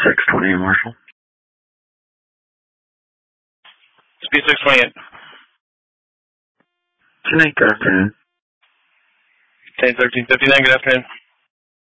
620 Marshall. Speed 628. Tonight, good afternoon. 10-13-59, good afternoon.